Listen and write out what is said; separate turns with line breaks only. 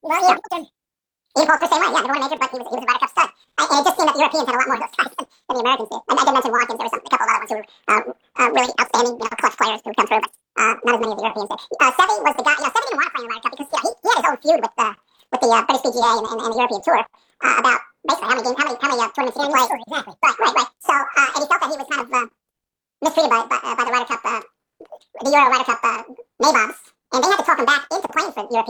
Well, yeah. Ian Poulter, same way, yeah, never won a major, but he was a Ryder Cup stud. And it just seemed that the Europeans had a lot more of those guys than the Americans did. I did mention Watkins, there were a couple of other ones who were really outstanding, clutch players who would come through, but not as many of the Europeans did. Seve was the guy, Seve didn't want to play in the Ryder Cup because he had his own feud with the British PGA and the European Tour about basically how many tournaments he could play. Exactly. Right. So, and he felt that he was kind of mistreated by the Ryder Cup, the Euro Ryder Cup